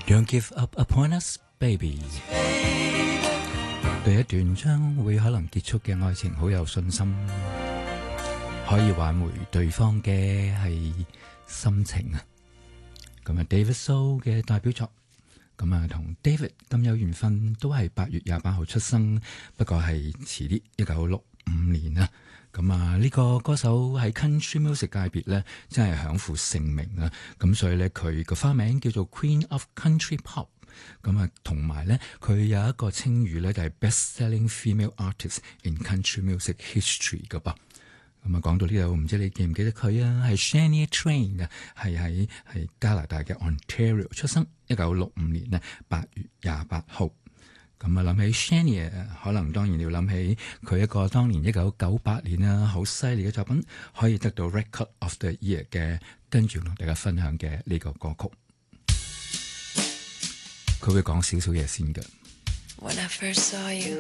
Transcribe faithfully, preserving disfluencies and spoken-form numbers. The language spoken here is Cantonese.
Don't give up upon us, baby。對一段將會可能結束嘅愛情好有信心，可以挽回對方嘅係心情啊。咁啊 ，David So 嘅代表作，咁啊同 David 咁有緣分，都係八月廿八號出生，不過係遲啲一九六五年啊。咁啊，呢個歌手喺 Country Music 界別咧，真係享負盛名啊！咁所以咧，佢個花名叫做 Queen of Country Pop。咁啊，同埋咧，佢有一個稱譽咧，就係 Best-selling Female Artist in Country Music History 噶噃。咁啊，講到呢度，唔知你記唔記得佢啊？係 Shania Twain 啊，係喺係加拿大嘅 Ontario 出生，一九六五年呢八月廿八號。咁啊，諗起 Shania， 可能當然要諗起佢一個當年一九九八年啊，好犀利嘅作品，可以得到 Record of the Year 嘅，跟住同大家分享嘅呢個歌曲，佢會講少少嘢先嘅。When I first saw you